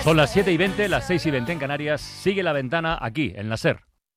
Son las 7:20, las 6:20 en Canarias. Sigue La Ventana aquí, en la SER.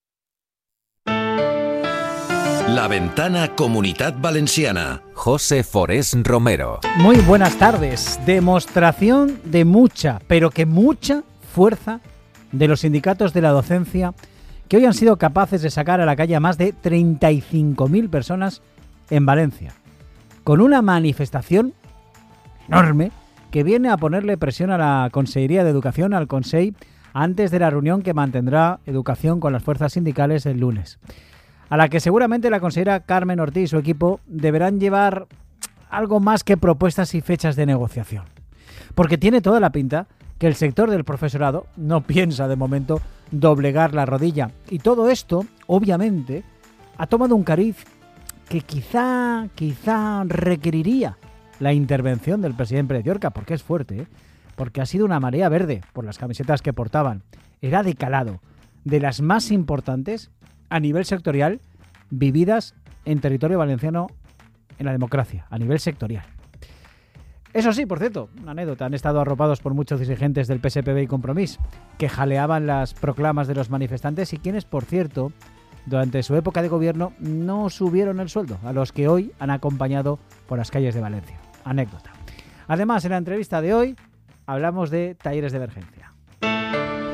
La Ventana Comunitat Valenciana. José Forés Romero. Muy buenas tardes. Demostración de mucha, pero que mucha fuerza de los sindicatos de la docencia que hoy han sido capaces de sacar a la calle a más de 35.000 personas en Valencia, con una manifestación enorme que viene a ponerle presión a la Consellería de Educación, al Consell, antes de la reunión que mantendrá Educación con las fuerzas sindicales el lunes, a la que seguramente la consellera Carmen Ortiz y su equipo deberán llevar algo más que propuestas y fechas de negociación, porque tiene toda la pinta que el sector del profesorado no piensa de momento doblegar la rodilla, y todo esto obviamente ha tomado un cariz que quizá requeriría la intervención del presidente Pérez Llorca, porque es fuerte, porque ha sido una marea verde por las camisetas que portaban. Era de calado, de las más importantes a nivel sectorial vividas en territorio valenciano en la democracia, a nivel sectorial. Eso sí, por cierto, una anécdota, han estado arropados por muchos dirigentes del PSPB y Compromís, que jaleaban las proclamas de los manifestantes y quienes, por cierto, durante su época de gobierno no subieron el sueldo a los que hoy han acompañado por las calles de Valencia. Anécdota. Además, en la entrevista de hoy hablamos de talleres de emergencia.